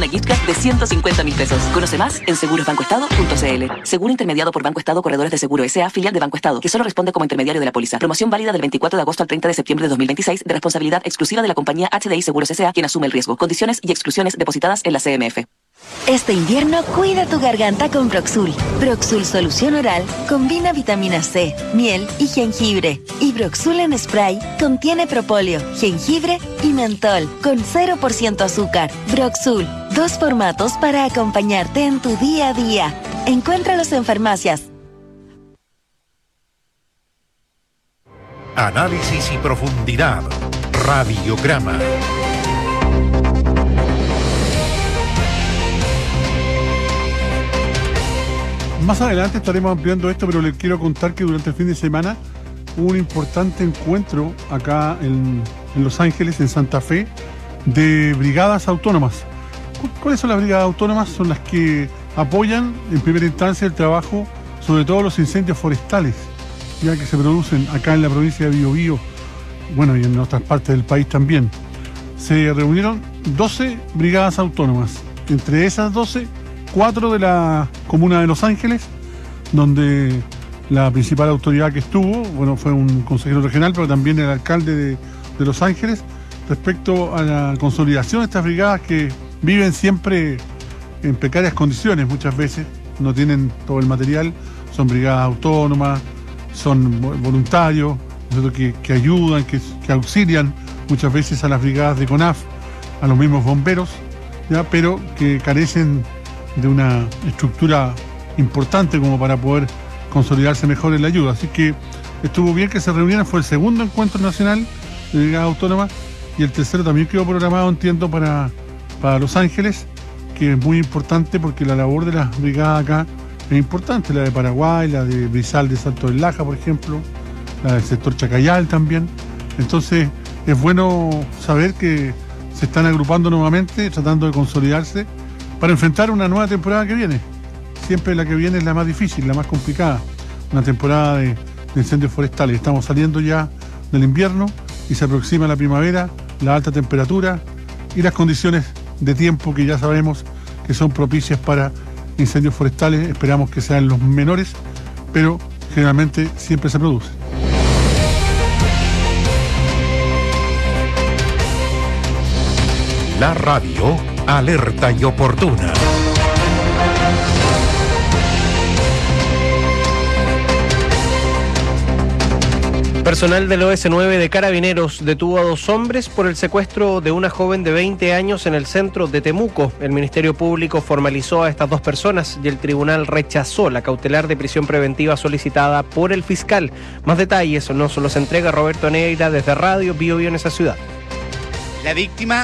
una gift card de 150.000 pesos. Conoce más en segurosbancoestado.cl. Seguro intermediado por Banco Estado Corredores de Seguro S.A., filial de Banco Estado, que solo responde como intermediario de la póliza. Promoción válida del 24 de agosto al 30 de septiembre de 2026, de responsabilidad exclusiva de la compañía HDI Seguros S.A., quien asume el riesgo. Condiciones y exclusiones depositadas en la CMF. Este invierno cuida tu garganta con Broxul. Broxul Solución Oral combina vitamina C, miel y jengibre. Y Broxul en spray contiene propóleo, jengibre y mentol con 0% azúcar. Broxul, 2 formatos para acompañarte en tu día a día. Encuéntralos en farmacias. Análisis y profundidad. Radiograma. Más adelante estaremos ampliando esto, pero les quiero contar que durante el fin de semana hubo un importante encuentro acá en Los Ángeles, en Santa Fe, de brigadas autónomas. ¿Cuáles son las brigadas autónomas? Son las que apoyan en primera instancia el trabajo, sobre todo los incendios forestales, ya que se producen acá en la provincia de Biobío, bueno, y en otras partes del país también. Se reunieron 12 brigadas autónomas, entre esas 12, 4 de la comuna de Los Ángeles, donde la principal autoridad que estuvo, bueno, fue un consejero regional, pero también el alcalde de Los Ángeles, respecto a la consolidación de estas brigadas que viven siempre en precarias condiciones muchas veces, no tienen todo el material, son brigadas autónomas, son voluntarios, que ayudan, que auxilian muchas veces a las brigadas de CONAF, a los mismos bomberos, ¿ya? Pero que carecen de una estructura importante como para poder consolidarse mejor en la ayuda. Así que estuvo bien que se reunieran, fue el segundo encuentro nacional de brigadas autónomas y el tercero también quedó programado, entiendo, para Los Ángeles, que es muy importante porque la labor de las brigadas acá es importante, la de Paraguay, la de Brizal de Salto del Laja, por ejemplo, la del sector Chacayal también. Entonces es bueno saber que se están agrupando nuevamente, tratando de consolidarse para enfrentar una nueva temporada que viene. Siempre la que viene es la más difícil, la más complicada, una temporada de incendios forestales. Estamos saliendo ya del invierno y se aproxima la primavera, la alta temperatura y las condiciones de tiempo que ya sabemos que son propicias para incendios forestales. Esperamos que sean los menores, pero generalmente siempre se producen. La radio alerta y oportuna. Personal del OS9 de Carabineros detuvo a 2 hombres por el secuestro de una joven de 20 años en el centro de Temuco. El Ministerio Público formalizó a estas 2 personas y el tribunal rechazó la cautelar de prisión preventiva solicitada por el fiscal. Más detalles nos los entrega Roberto Neira desde Radio Biobío en esa ciudad. La víctima